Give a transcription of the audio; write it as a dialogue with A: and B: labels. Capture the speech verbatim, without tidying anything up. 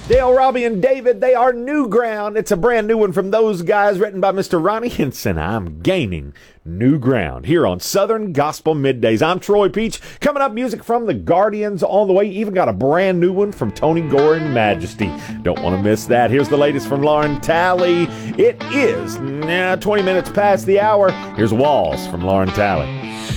A: Dale, Robbie, and David, they are New Ground. It's a brand new one from those guys, written by Mister Ronnie Henson. I'm gaining new ground here on Southern Gospel Middays. I'm Troy Peach. Coming up, music from the Guardians on the way. Even got a brand new one from Tony Gore and Majesty. Don't want to miss that. Here's the latest from Lauren Talley. It is nah, twenty minutes past the hour. Here's Walls from Lauren Talley.